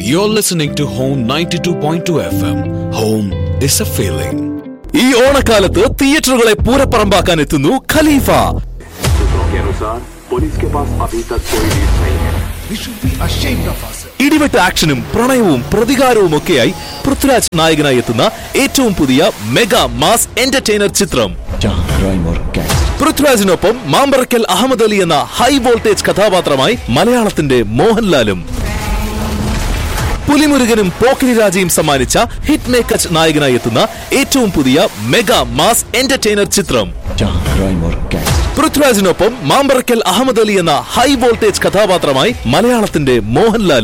You're listening to Home 92.2 FM. Home is a feeling. ഈ ഓണക്കാലത്ത് തിയേറ്ററുകളെ പൂരപ്പറമ്പാക്കാൻ എത്തുന്നു ഖലീഫ. ഇടിവെട്ട് ആക്ഷനും പ്രണയവും പ്രതികാരവും ഒക്കെയായി പൃഥ്വിരാജ് നായകനായി എത്തുന്ന ഏറ്റവും പുതിയ മെഗാ മാസ് എന്റർടൈനർ ചിത്രം. പൃഥ്വിരാജിനൊപ്പം മാമ്പറക്കൽ അഹമ്മദ് അലി എന്ന ഹൈ വോൾട്ടേജ് കഥാപാത്രമായി മലയാളത്തിന്റെ മോഹൻലാലും പുലിമുരുകനും പോക്കിരി രാജയും സമ്മാനിച്ച ഹിറ്റ് മേക്കർ നായകനായി എത്തുന്ന ഏറ്റവും പുതിയ മെഗാ മാസ് എന്റർടൈനർ ചിത്രം. പൃഥ്വിരാജിനൊപ്പം മാമ്പറക്കൽ അഹമ്മദ് അലി എന്ന ഹൈ വോൾട്ടേജ് കഥാപാത്രമായി മലയാളത്തിന്റെ മോഹൻലാൽ